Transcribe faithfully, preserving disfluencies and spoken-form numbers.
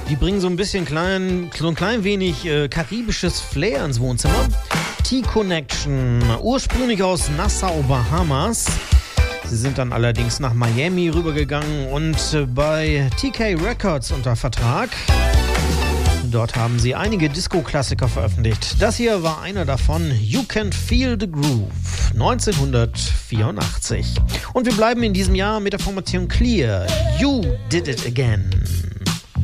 Die bringen so ein bisschen klein, so ein klein wenig äh, karibisches Flair ins Wohnzimmer. T-Connection, ursprünglich aus Nassau, Bahamas. Sie sind dann allerdings nach Miami rübergegangen und äh, bei T K Records unter Vertrag. Dort haben sie einige Disco-Klassiker veröffentlicht. Das hier war einer davon, You Can Feel the Groove, neunzehnhundertvierundachtzig. Und wir bleiben in diesem Jahr mit der Formation Clear, You Did It Again.